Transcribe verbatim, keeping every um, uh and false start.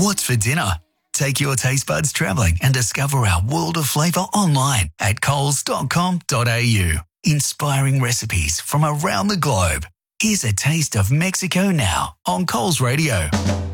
What's for dinner? Take your taste buds travelling and discover our world of flavour online at coles dot com dot a u. Inspiring recipes from around the globe. Here's a taste of Mexico now on Coles Radio.